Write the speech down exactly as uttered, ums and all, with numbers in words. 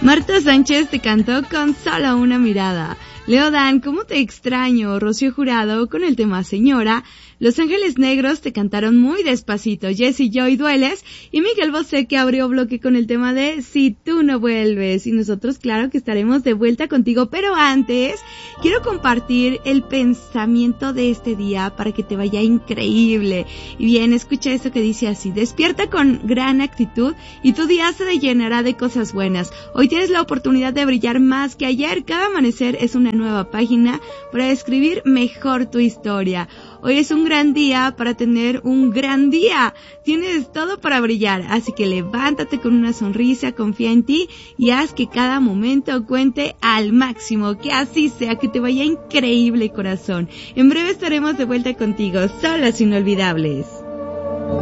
Marta Sánchez te cantó con solo una mirada. Leo Dan, ¿cómo te extraño? Rocío Jurado con el tema Señora. Los Ángeles Negros te cantaron muy despacito. Jessie Joy Dueles. Y Miguel Bosé que abrió bloque con el tema de Si tú no vuelves. Y nosotros claro que estaremos de vuelta contigo. Pero antes, quiero compartir el pensamiento de este día para que te vaya increíble. Y bien, escucha esto que dice así. Despierta con gran actitud y tu día se llenará de cosas buenas. Hoy tienes la oportunidad de brillar más que ayer. Cada amanecer es una nueva página para escribir mejor tu historia. Hoy es un gran día para tener un gran día. Tienes todo para brillar, así que levántate con una sonrisa, confía en ti y haz que cada momento cuente al máximo. Que así sea, que te vaya increíble, corazón. En breve estaremos de vuelta contigo, solas inolvidables.